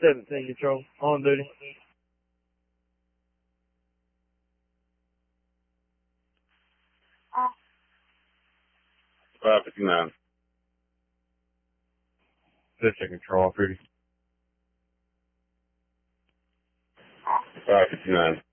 17 control, on duty. Uh, 559. 15 control, off duty. 559.